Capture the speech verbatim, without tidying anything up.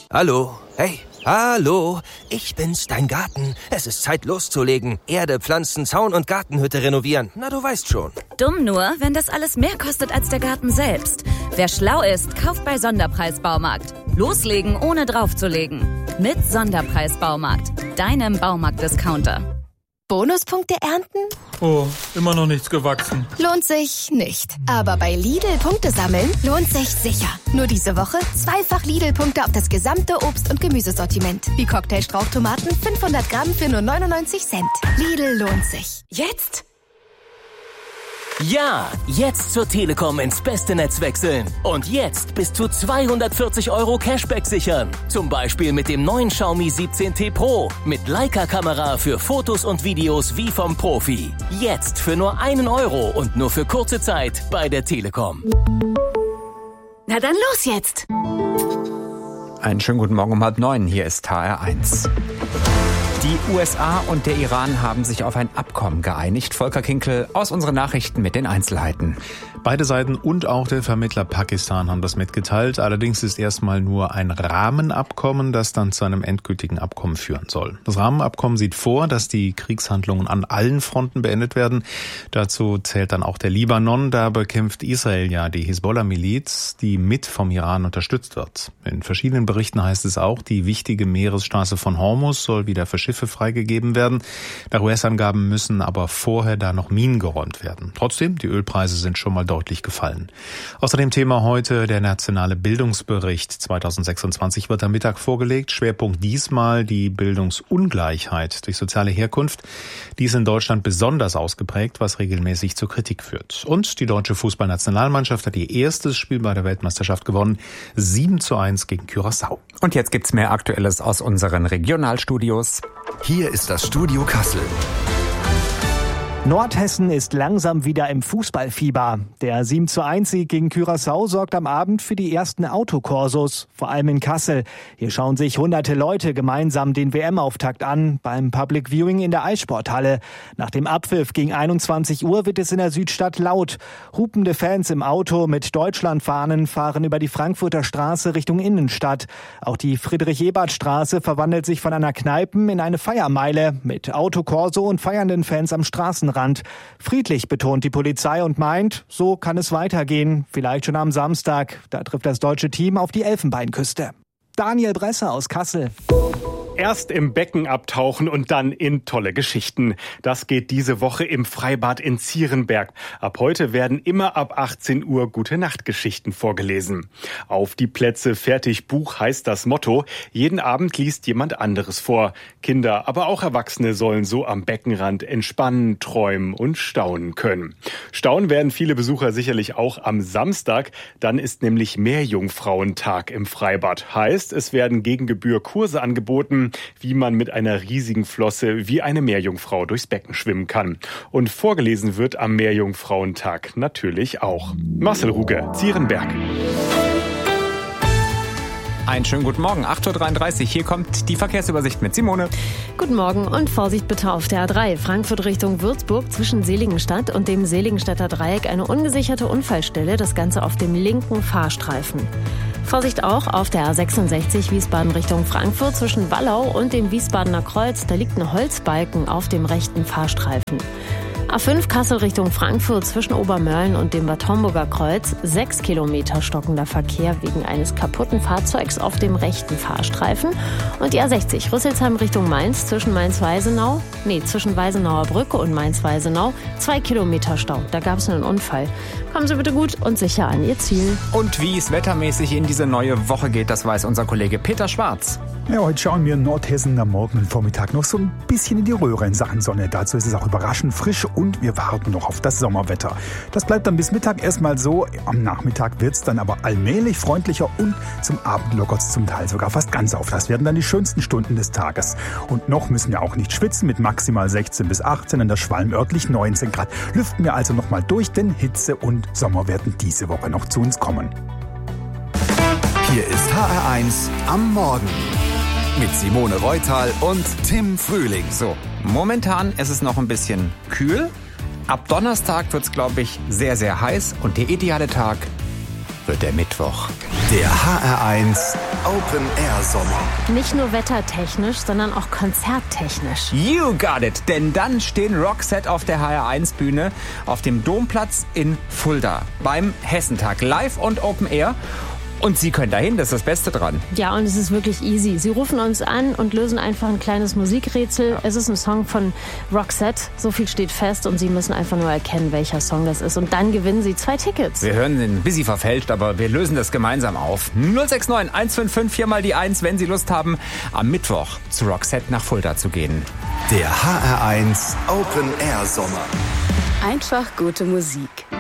Hallo, hey, hallo, ich bin's, dein Garten. Es ist Zeit loszulegen. Erde, Pflanzen, Zaun und Gartenhütte renovieren. Na, du weißt schon. Dumm nur, wenn das alles mehr kostet als der Garten selbst. Wer schlau ist, kauft bei Sonderpreis-Baumarkt. Loslegen, ohne draufzulegen. Mit Sonderpreis-Baumarkt, deinem Baumarkt-Discounter. Bonuspunkte ernten? Oh, immer noch nichts gewachsen. Lohnt sich nicht. Aber bei Lidl Punkte sammeln lohnt sich sicher. Nur diese Woche zweifach Lidl-Punkte auf das gesamte Obst- und Gemüsesortiment. Wie Cocktail-Strauchtomaten fünfhundert Gramm für nur neunundneunzig Cent. Lidl lohnt sich. Jetzt? Ja, jetzt zur Telekom ins beste Netz wechseln. Und jetzt bis zu zweihundertvierzig Euro Cashback sichern. Zum Beispiel mit dem neuen Xiaomi siebzehn T Pro. Mit Leica-Kamera für Fotos und Videos wie vom Profi. Jetzt für nur einen Euro und nur für kurze Zeit bei der Telekom. Na dann los jetzt! Einen schönen guten Morgen um halb neun. Hier ist H R eins. Die U S A und der Iran haben sich auf ein Abkommen geeinigt. Volker Kinkel aus unseren Nachrichten mit den Einzelheiten. Beide Seiten und auch der Vermittler Pakistan haben das mitgeteilt. Allerdings ist erstmal nur ein Rahmenabkommen, das dann zu einem endgültigen Abkommen führen soll. Das Rahmenabkommen sieht vor, dass die Kriegshandlungen an allen Fronten beendet werden. Dazu zählt dann auch der Libanon. Da bekämpft Israel ja die Hisbollah-Miliz, die mit vom Iran unterstützt wird. In verschiedenen Berichten heißt es auch, die wichtige Meeresstraße von Hormuz soll wieder für Schiffe freigegeben werden. Nach U S-Angaben müssen aber vorher da noch Minen geräumt werden. Trotzdem, die Ölpreise sind schon mal deutlich gefallen. Außerdem Thema heute der nationale Bildungsbericht zweitausendsechsundzwanzig wird am Mittag vorgelegt. Schwerpunkt diesmal die Bildungsungleichheit durch soziale Herkunft. Die ist in Deutschland besonders ausgeprägt, was regelmäßig zur Kritik führt. Und die deutsche Fußballnationalmannschaft hat ihr erstes Spiel bei der Weltmeisterschaft gewonnen. sieben zu eins gegen Curaçao. Und jetzt gibt's mehr Aktuelles aus unseren Regionalstudios. Hier ist das Studio Kassel. Nordhessen ist langsam wieder im Fußballfieber. Der sieben zu eins Sieg gegen Curaçao sorgt am Abend für die ersten Autokorsos, vor allem in Kassel. Hier schauen sich hunderte Leute gemeinsam den W M-Auftakt an, beim Public Viewing in der Eissporthalle. Nach dem Abpfiff gegen einundzwanzig Uhr wird es in der Südstadt laut. Hupende Fans im Auto mit Deutschlandfahnen fahren über die Frankfurter Straße Richtung Innenstadt. Auch die Friedrich-Ebert-Straße verwandelt sich von einer Kneipen in eine Feiermeile mit Autokorso und feiernden Fans am Straßenrand. Friedlich betont die Polizei und meint, so kann es weitergehen. Vielleicht schon am Samstag. Da trifft das deutsche Team auf die Elfenbeinküste. Daniel Bresser aus Kassel. Erst im Becken abtauchen und dann in tolle Geschichten. Das geht diese Woche im Freibad in Zierenberg. Ab heute werden immer ab achtzehn Uhr Gute-Nacht-Geschichten vorgelesen. Auf die Plätze, fertig, Buch heißt das Motto. Jeden Abend liest jemand anderes vor. Kinder, aber auch Erwachsene sollen so am Beckenrand entspannen, träumen und staunen können. Staunen werden viele Besucher sicherlich auch am Samstag. Dann ist nämlich Meerjungfrauentag im Freibad. Heißt, es werden gegen Gebühr Kurse angeboten, wie man mit einer riesigen Flosse wie eine Meerjungfrau durchs Becken schwimmen kann. Und vorgelesen wird am Meerjungfrauentag natürlich auch. Marcel Ruge, Zierenberg. Einen schönen guten Morgen, acht Uhr dreiunddreißig. Hier kommt die Verkehrsübersicht mit Simone. Guten Morgen und Vorsicht bitte auf der A drei. Frankfurt Richtung Würzburg zwischen Seligenstadt und dem Seligenstädter Dreieck eine ungesicherte Unfallstelle. Das Ganze auf dem linken Fahrstreifen. Vorsicht auch auf der A sechsundsechzig Wiesbaden Richtung Frankfurt zwischen Wallau und dem Wiesbadener Kreuz. Da liegt ein Holzbalken auf dem rechten Fahrstreifen. A fünf Kassel Richtung Frankfurt zwischen Obermörlen und dem Bad Homburger Kreuz. Sechs Kilometer stockender Verkehr wegen eines kaputten Fahrzeugs auf dem rechten Fahrstreifen. Und die A sechzig Rüsselsheim Richtung Mainz zwischen Mainz-Weisenau, nee, zwischen Weisenauer Brücke und Mainz-Weisenau. Zwei Kilometer Stau. Da gab es einen Unfall. Kommen Sie bitte gut und sicher an Ihr Ziel. Und wie es wettermäßig in diese neue Woche geht, das weiß unser Kollege Peter Schwarz. Ja, heute schauen wir in Nordhessen am Morgen und Vormittag noch so ein bisschen in die Röhre in Sachen Sonne. Dazu ist es auch überraschend frisch und wir warten noch auf das Sommerwetter. Das bleibt dann bis Mittag erstmal so. Am Nachmittag wird es dann aber allmählich freundlicher und zum Abend lockert es zum Teil sogar fast ganz auf. Das werden dann die schönsten Stunden des Tages. Und noch müssen wir auch nicht schwitzen mit maximal sechzehn bis achtzehn, an der Schwalm örtlich neunzehn Grad. Lüften wir also nochmal durch, denn Hitze und Sommer werden diese Woche noch zu uns kommen. Hier ist H R eins am Morgen. Mit Simone Reutal und Tim Frühling. So, momentan ist es noch ein bisschen kühl. Ab Donnerstag wird es, glaube ich, sehr, sehr heiß. Und der ideale Tag wird der Mittwoch. Der H R eins Open Air Sommer. Nicht nur wettertechnisch, sondern auch konzerttechnisch. You got it! Denn dann stehen Roxette auf der H R eins Bühne auf dem Domplatz in Fulda beim Hessentag live und Open Air. Und Sie können dahin, das ist das Beste dran. Ja, und es ist wirklich easy. Sie rufen uns an und lösen einfach ein kleines Musikrätsel. Ja. Es ist ein Song von Roxette, so viel steht fest und Sie müssen einfach nur erkennen, welcher Song das ist. Und dann gewinnen Sie zwei Tickets. Wir hören den ein bisschen verfälscht, aber wir lösen das gemeinsam auf. null sechs neun eins fünf fünf vier mal die eins, wenn Sie Lust haben, am Mittwoch zu Roxette nach Fulda zu gehen. Der H R eins Open Air Sommer. Einfach gute Musik.